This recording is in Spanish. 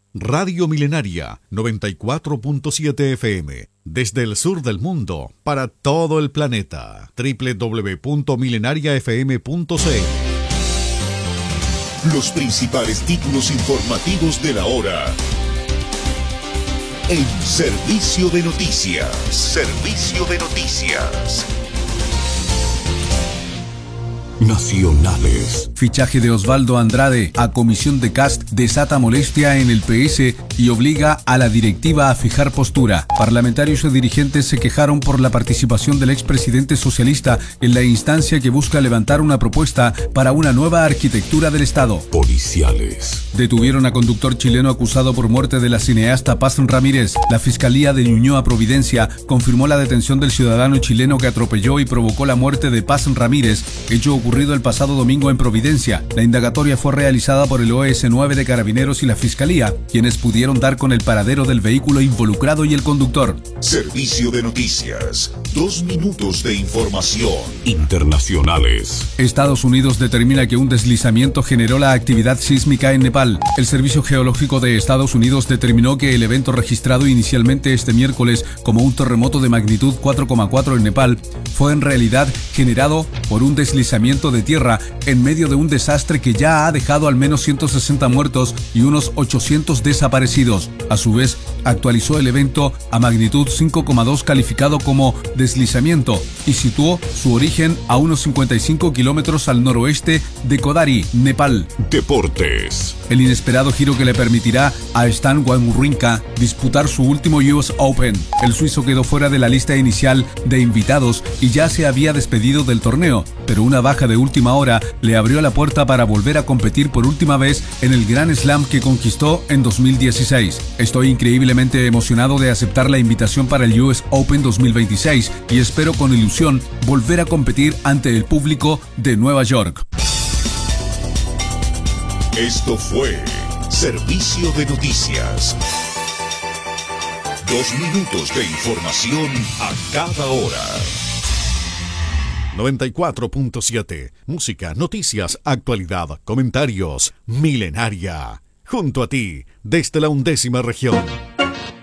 Radio Milenaria 94.7 FM. Desde el sur del mundo, para todo el planeta. www.milenariafm.cl. Los principales títulos informativos de la hora. En Servicio de Noticias. Servicio de Noticias. Nacionales. Fichaje de Osvaldo Andrade a comisión de cast desata molestia en el PS y obliga a la directiva a fijar postura. Parlamentarios y dirigentes se quejaron por la participación del expresidente socialista en la instancia que busca levantar una propuesta para una nueva arquitectura del Estado. Policiales. Detuvieron a conductor chileno acusado por muerte de la cineasta Paz Ramírez. La Fiscalía de Ñuñoa Providencia confirmó la detención del ciudadano chileno que atropelló y provocó la muerte de Paz Ramírez, hecho ocurrido el pasado domingo en Providencia. La indagatoria fue realizada por el OS9 de Carabineros y la Fiscalía, quienes pudieron dar con el paradero del vehículo involucrado y el conductor. Servicio de Noticias. 2 minutos de información. Internacionales. Estados Unidos determina que un deslizamiento generó la actividad sísmica en Nepal. El Servicio Geológico de Estados Unidos determinó que el evento registrado inicialmente este miércoles como un terremoto de magnitud 4,4 en Nepal fue en realidad generado por un deslizamiento de tierra en medio de un desastre que ya ha dejado al menos 160 muertos y unos 800 desaparecidos. A su vez, actualizó el evento a magnitud 5,2 calificado como deslizamiento y situó su origen a unos 55 kilómetros al noroeste de Kodari, Nepal. Deportes. El inesperado giro que le permitirá a Stan Wawrinka disputar su último US Open. El suizo quedó fuera de la lista inicial de invitados y ya se había despedido del torneo, pero una baja de última hora le abrió la puerta para volver a competir por última vez en el Grand Slam que conquistó en 2016. Estoy increíblemente emocionado de aceptar la invitación para el US Open 2026 y espero con ilusión volver a competir ante el público de Nueva York. Esto fue Servicio de Noticias. 2 minutos de información a cada hora. 94.7. Música, noticias, actualidad, comentarios. Milenaria. Junto a ti, desde la 11ª región.